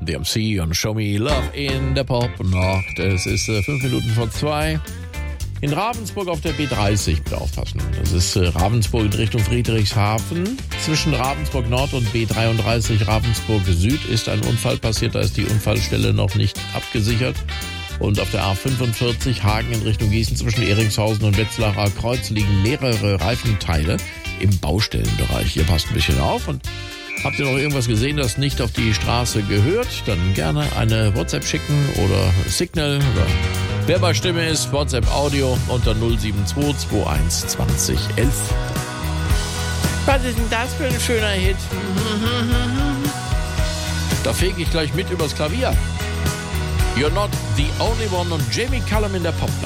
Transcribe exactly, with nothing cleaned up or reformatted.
The M C und Show Me Love in der Popnacht. Es ist äh, fünf Minuten vor zwei. In Ravensburg auf der B dreißig, bitte aufpassen. Das ist äh, Ravensburg in Richtung Friedrichshafen. Zwischen Ravensburg Nord und B dreiunddreißig Ravensburg Süd ist ein Unfall passiert. Da ist die Unfallstelle noch nicht abgesichert. Und auf der A fünfundvierzig Hagen in Richtung Gießen zwischen Eringshausen und Wetzlarer Kreuz liegen mehrere Reifenteile im Baustellenbereich. Ihr passt ein bisschen auf. Und habt ihr noch irgendwas gesehen, das nicht auf die Straße gehört? Dann gerne eine WhatsApp schicken oder Signal oder wer bei Stimme ist, WhatsApp Audio unter null sieben zwei zwei eins zwanzig elf. Was ist denn das für ein schöner Hit? Da fege ich gleich mit übers Klavier. You're Not the Only One und Jamie Cullum in der Popnacht.